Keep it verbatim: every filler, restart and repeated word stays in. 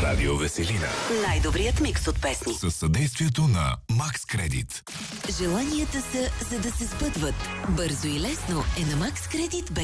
Радио Веселина. Най-добрият микс от песни. Със съдействието на Макс Кредит. Желанията са, за да се сбъдват. Бързо и лесно е на Макс Кредит.